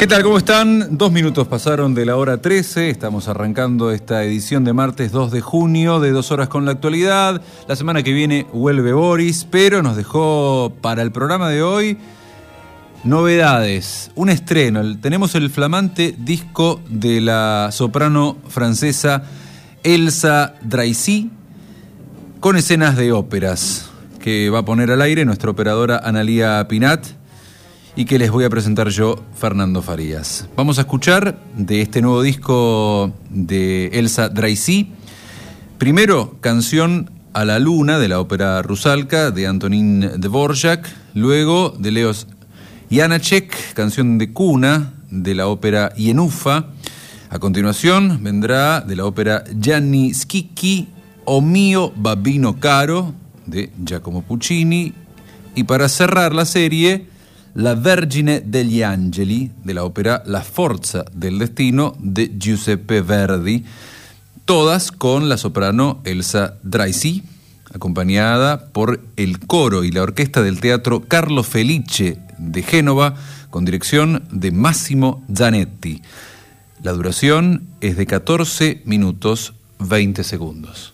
¿Qué tal? ¿Cómo están? 2 minutos pasaron de la hora 13. Estamos arrancando esta edición de martes 2 de junio de 2 horas con la actualidad. La semana que viene vuelve Boris, pero nos dejó para el programa de hoy novedades, un estreno. Tenemos el flamante disco de la soprano francesa Elsa Draisy con escenas de óperas que va a poner al aire nuestra operadora Analía Pinat y que les voy a presentar yo, Fernando Farías. Vamos a escuchar de este nuevo disco de Elsa Draisy, primero Canción a la Luna de la ópera Rusalka de Antonín Dvorak, luego de Leos Janáček, Canción de Cuna de la ópera Ienufa. A continuación vendrá de la ópera Gianni Schicchi O mio babbino caro de Giacomo Puccini, y para cerrar la serie La Vergine degli Angeli de la ópera La Forza del Destino de Giuseppe Verdi, todas con la soprano Elsa Draisy, acompañada por el coro y la orquesta del Teatro Carlo Felice de Génova, con dirección de Massimo Zanetti. La duración es de 14 minutos 20 segundos.